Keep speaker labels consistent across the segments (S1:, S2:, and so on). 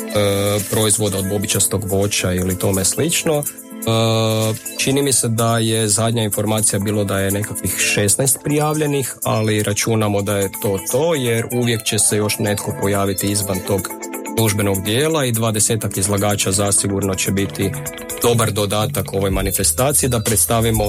S1: proizvoda od bobičastog voća ili tome slično. Čini mi se da je zadnja informacija bilo da je nekakvih 16 prijavljenih, ali računamo da je to jer uvijek će se još netko pojaviti izvan tog službenog dijela i 20 izlagača zasigurno će biti dobar dodatak ovoj manifestaciji da predstavimo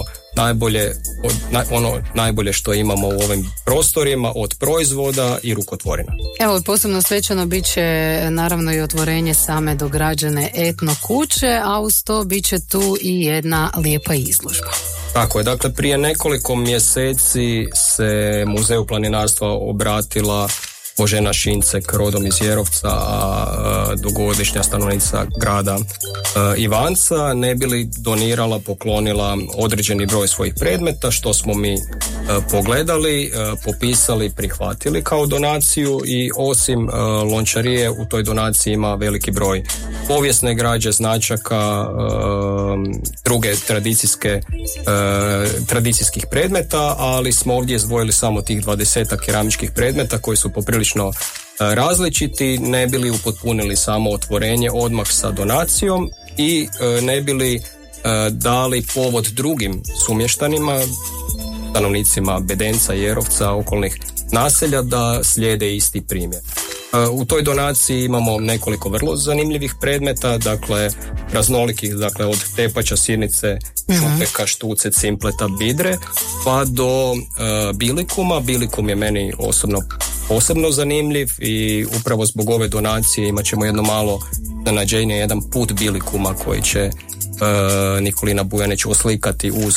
S1: najbolje što imamo u ovim prostorima od proizvoda i rukotvorina.
S2: Evo, posebno svečano bit će naravno i otvorenje same dograđene etno kuće, a uz to bit će tu i jedna lijepa izložba.
S1: Tako je, dakle prije nekoliko mjeseci se Muzeju planinarstva obratila Božena Šincek, rodom iz Jerovca, dugogodišnja stanovnica grada Ivanca, ne bi li donirala, poklonila određeni broj svojih predmeta, što smo mi pogledali, popisali, prihvatili kao donaciju i osim lončarije u toj donaciji ima veliki broj povijesne građe, značaka, druge tradicijskih predmeta, ali smo ovdje izdvojili samo tih 20 keramičkih predmeta koji su poprilično različiti, ne bili upotpunili samo otvorenje odmah sa donacijom i ne bili dali povod drugim sumještanima, stanovnicima Bedenca, Jerovca, okolnih naselja da slijede isti primjer. U toj donaciji imamo nekoliko vrlo zanimljivih predmeta, dakle raznolikih, dakle od tepača, sirnice, šupeka, štuce, cimpleta, bidre, pa do bilikuma. Bilikum je meni osobno posebno zanimljiv i upravo zbog ove donacije imat ćemo jedno malo iznenađenje, jedan put bilikuma koji će Nikolina Bujanić oslikati uz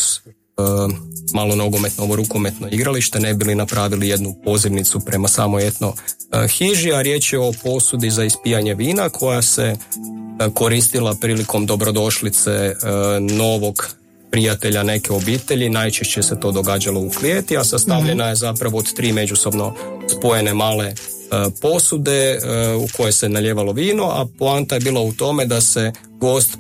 S1: malo nogometno, ovo rukometno igralište, ne bi li napravili jednu pozivnicu prema samoj etno hiži, a riječ je o posudi za ispijanje vina koja se koristila prilikom dobrodošlice novog prijatelja neke obitelji. Najčešće se to događalo u klijeti, a sastavljena je zapravo od 3 međusobno spojene male posude u koje se naljevalo vino, a poanta je bila u tome da se gost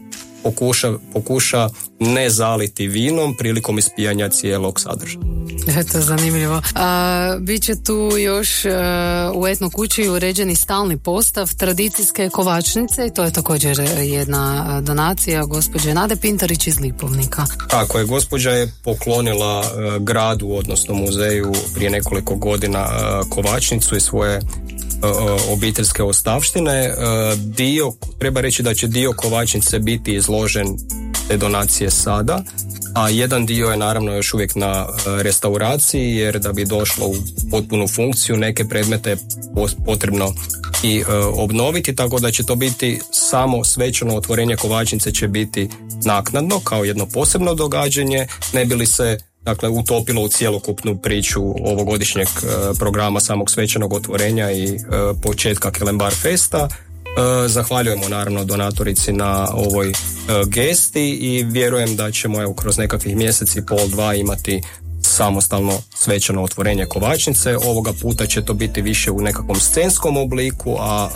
S1: pokuša ne zaliti vinom prilikom ispijanja cijelog sadržaja.
S2: Eto, zanimljivo. Biće tu još u etno kući uređeni stalni postav tradicijske kovačnice i to je također jedna donacija gospođe Nade Pintarić iz Lipovnika.
S1: Tako je, gospođa je poklonila gradu, odnosno muzeju prije nekoliko godina kovačnicu i svoje obiteljske ostavštine. Treba reći da će dio kovačnice biti izložen te donacije sada, a jedan dio je naravno još uvijek na restauraciji, jer da bi došlo u potpunu funkciju neke predmete je potrebno i obnoviti, tako da će to biti samo svečano otvorenje kovačnice će biti naknadno kao jedno posebno događanje, ne bi li se utopilo u cjelokupnu priču ovogodišnjeg programa samog svečanog otvorenja i početka Kelembar Festa. Zahvaljujemo naravno donatorici na ovoj gesti i vjerujem da ćemo kroz nekakvih mjeseci i pol, 2 imati samostalno svečano otvorenje kovačnice. Ovoga puta će to biti više u nekakvom scenskom obliku, a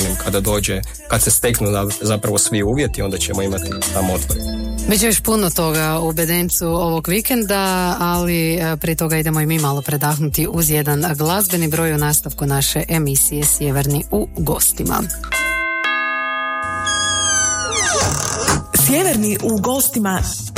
S1: kad se steknu zapravo svi uvjeti, onda ćemo imati samo otvorenje.
S2: Biće još puno toga u Bedencu ovog vikenda, ali prije toga idemo i mi malo predahnuti uz jedan glazbeni broj u nastavku naše emisije Sjeverni u gostima.
S3: Sjeverni u gostima